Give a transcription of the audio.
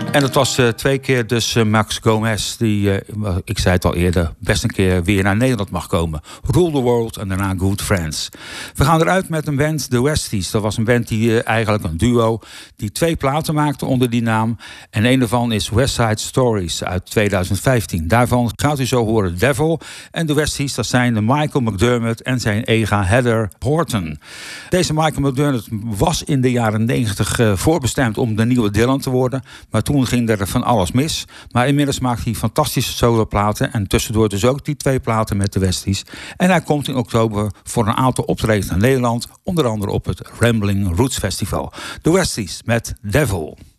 En dat was 2 keer dus Max Gomez, die, ik zei het al eerder, best een keer weer naar Nederland mag komen. Rule the World en daarna Good Friends. We gaan eruit met een band, The Westies. Dat was een band die eigenlijk een duo, die 2 platen maakte onder die naam. En een daarvan is West Side Stories uit 2015. Daarvan gaat u zo horen Devil. En The Westies, dat zijn de Michael McDermott en zijn ega Heather Horton. Deze Michael McDermott was in de jaren 90 voorbestemd om de nieuwe Dylan te worden. Maar toen ging er van alles mis. Maar inmiddels maakt hij fantastische soloplaten. En tussendoor dus ook die 2 platen met de Westies. En hij komt in oktober voor een aantal optredens naar Nederland. Onder andere op het Rambling Roots Festival. De Westies met Devil.